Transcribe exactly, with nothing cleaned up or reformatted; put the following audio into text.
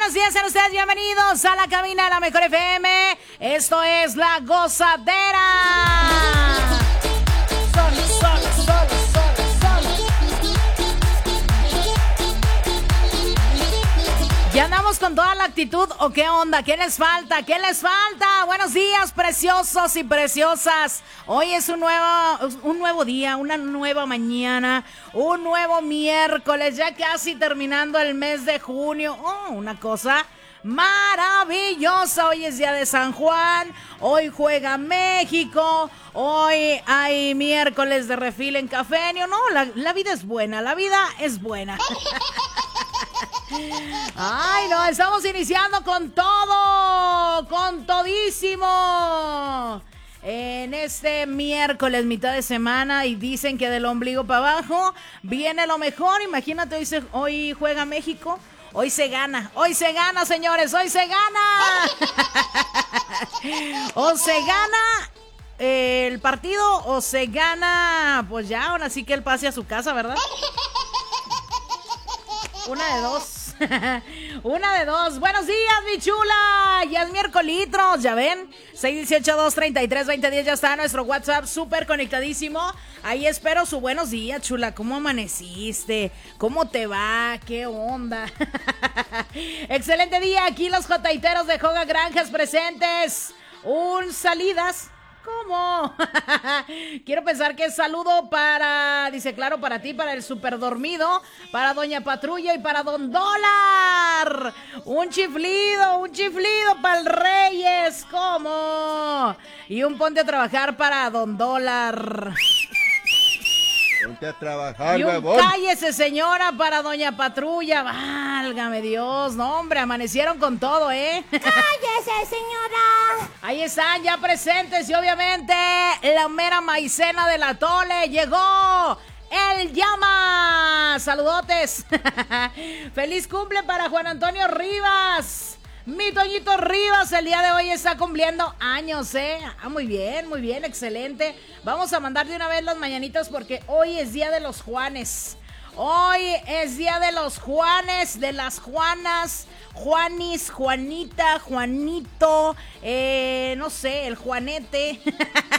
buenos días, sean ustedes bienvenidos a la cabina de la Mejor F M. Esto es La Gozadera. Sol, sol, sol, sol, sol. ¿Ya andamos con toda la actitud o qué onda? ¿Qué les falta? ¿Qué les falta? Buenos días, preciosos y preciosas. Hoy es un nuevo, un nuevo día, una nueva mañana, un nuevo miércoles, ya casi terminando el mes de junio. Oh, una cosa maravillosa. Hoy es día de San Juan, hoy juega México, hoy hay miércoles de refil en Cafenio. No, la, la vida es buena, la vida es buena. Ay, no, estamos iniciando con todo, con todísimo. En este miércoles, mitad de semana, y dicen que del ombligo para abajo viene lo mejor. Imagínate, hoy, se, hoy juega México. Hoy se gana, hoy se gana, señores, hoy se gana. O se gana eh, el partido o se gana, pues ya, ahora sí que él pase a su casa, ¿verdad? Una de dos. Una de dos. Buenos días, mi chula. Ya es miércolitros, ya ven. seis uno ocho, dos tres tres, dos cero uno cero. Ya está nuestro WhatsApp súper conectadísimo. Ahí espero su buenos días, chula. ¿Cómo amaneciste? ¿Cómo te va? ¿Qué onda? Excelente día. Aquí los jotaiteros de Joga Granjas presentes. Un salidas. ¿Cómo? Quiero pensar que es saludo para, dice, claro, para ti, para el super dormido, para Doña Patrulla y para Don Dólar. Un chiflido, un chiflido para el Reyes, ¿cómo? Y un ponte a trabajar para Don Dólar. Ponte a trabajar, y un huevón. Cállese, señora, para Doña Patrulla. Válgame Dios, no, hombre, amanecieron con todo, ¿eh? ¡Cállese, señora! Ahí están ya presentes y obviamente la mera maicena del atole llegó. ¡El llama! ¡Saludotes! ¡Feliz cumple para Juan Antonio Rivas! Mi Toñito Rivas el día de hoy está cumpliendo años, ¿eh? Ah, muy bien, muy bien, excelente. Vamos a mandar de una vez las mañanitas porque hoy es día de los Juanes. Hoy es día de los Juanes, de las Juanas, Juanis, Juanita, Juanito, eh, no sé, el Juanete.